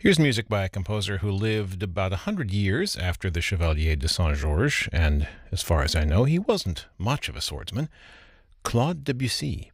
Here's music by a composer who lived about 100 years after the Chevalier de Saint-Georges, and as far as I know, he wasn't much of a swordsman. Claude Debussy.